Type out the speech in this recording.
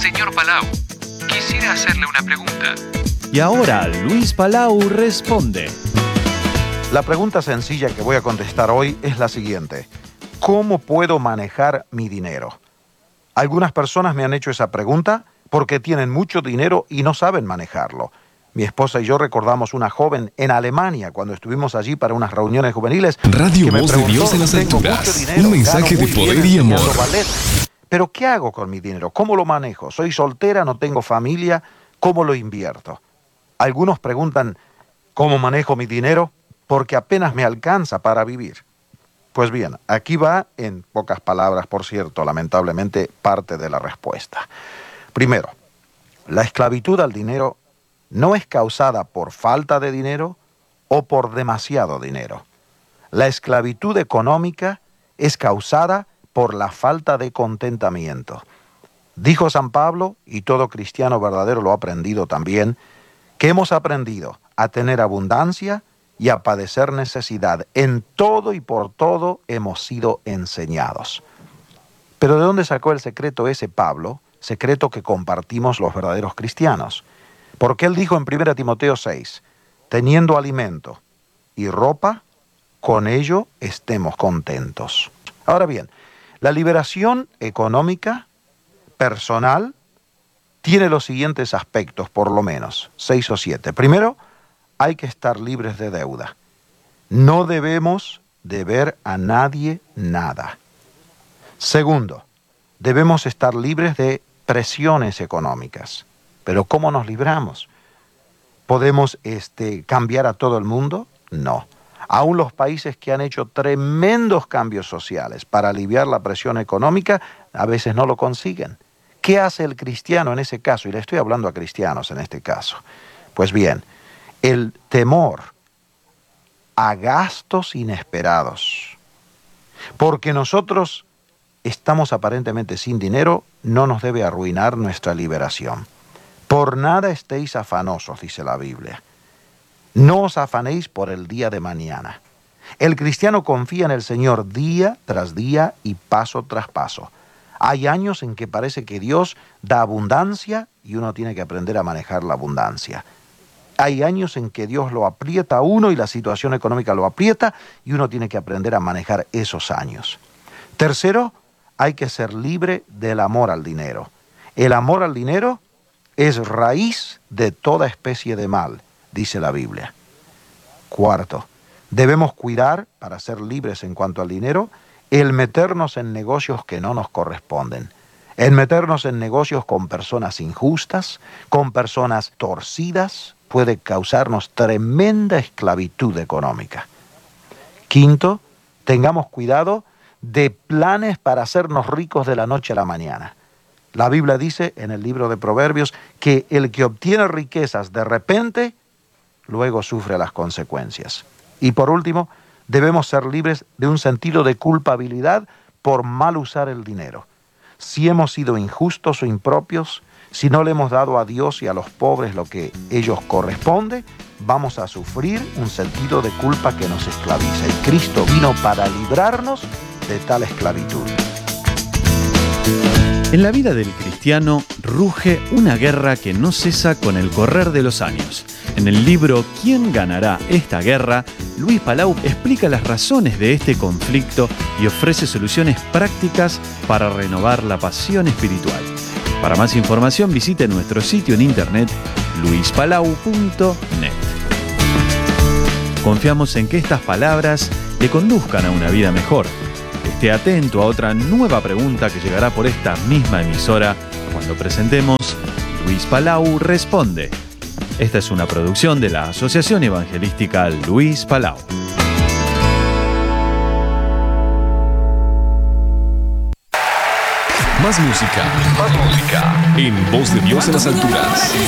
Señor Palau, quisiera hacerle una pregunta. Y ahora Luis Palau responde. La pregunta sencilla que voy a contestar hoy es la siguiente. ¿Cómo puedo manejar mi dinero? Algunas personas me han hecho esa pregunta porque tienen mucho dinero y no saben manejarlo. Mi esposa y yo recordamos una joven en Alemania cuando estuvimos allí para unas reuniones juveniles. Radio que me Voz de preguntó, Dios en las "Tengo alturas, mucho dinero, un mensaje gano de muy poder bien y amor". enseñando ballet, pero ¿qué hago con mi dinero? ¿Cómo lo manejo? Soy soltera, no tengo familia, ¿cómo lo invierto? Algunos preguntan, ¿cómo manejo mi dinero? Porque apenas me alcanza para vivir. Pues bien, aquí va, en pocas palabras, por cierto, lamentablemente, parte de la respuesta. Primero, la esclavitud al dinero no es causada por falta de dinero o por demasiado dinero. La esclavitud económica es causada por la falta de contentamiento. Dijo San Pablo, y todo cristiano verdadero lo ha aprendido también, que hemos aprendido a tener abundancia y a padecer necesidad. En todo y por todo hemos sido enseñados. Pero ¿de dónde sacó el secreto ese Pablo? Secreto que compartimos los verdaderos cristianos. Porque él dijo en 1 Timoteo 6, teniendo alimento y ropa, con ello estemos contentos. Ahora bien, la liberación económica, personal, tiene los siguientes aspectos, por lo menos, 6 o 7. Primero, hay que estar libres de deuda. No debemos deber a nadie nada. Segundo, debemos estar libres de presiones económicas. Pero ¿cómo nos libramos? ¿Podemos cambiar a todo el mundo? No. Aún los países que han hecho tremendos cambios sociales para aliviar la presión económica, a veces no lo consiguen. ¿Qué hace el cristiano en ese caso? Y le estoy hablando a cristianos en este caso. Pues bien, el temor a gastos inesperados. Porque nosotros estamos aparentemente sin dinero, no nos debe arruinar nuestra liberación. Por nada estéis afanosos, dice la Biblia. No os afanéis por el día de mañana. El cristiano confía en el Señor día tras día y paso tras paso. Hay años en que parece que Dios da abundancia y uno tiene que aprender a manejar la abundancia. Hay años en que Dios lo aprieta a uno y la situación económica lo aprieta y uno tiene que aprender a manejar esos años. Tercero, hay que ser libre del amor al dinero. El amor al dinero es raíz de toda especie de mal, dice la Biblia. Cuarto, debemos cuidar, para ser libres en cuanto al dinero, el meternos en negocios que no nos corresponden. El meternos en negocios con personas injustas, con personas torcidas, puede causarnos tremenda esclavitud económica. Quinto, tengamos cuidado de planes para hacernos ricos de la noche a la mañana. La Biblia dice en el libro de Proverbios que el que obtiene riquezas de repente, luego sufre las consecuencias. Y por último, debemos ser libres de un sentido de culpabilidad por mal usar el dinero. Si hemos sido injustos o impropios, si no le hemos dado a Dios y a los pobres lo que ellos corresponde, vamos a sufrir un sentido de culpa que nos esclaviza. Y Cristo vino para librarnos de tal esclavitud. En la vida del cristiano ruge una guerra que no cesa con el correr de los años. En el libro ¿Quién ganará esta guerra?, Luis Palau explica las razones de este conflicto y ofrece soluciones prácticas para renovar la pasión espiritual. Para más información visite nuestro sitio en internet luispalau.net. Confiamos en que estas palabras le conduzcan a una vida mejor. Esté atento a otra nueva pregunta que llegará por esta misma emisora cuando presentemos Luis Palau Responde. Esta es una producción de la Asociación Evangelística Luis Palau. Más música. En Voz de Dios en las alturas.